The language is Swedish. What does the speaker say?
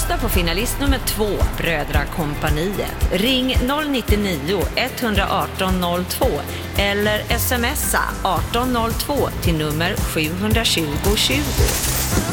Rösta på finalist nummer 2, Brödrakompaniet. Ring 099 118 02 eller smsa 1802 till nummer 72020.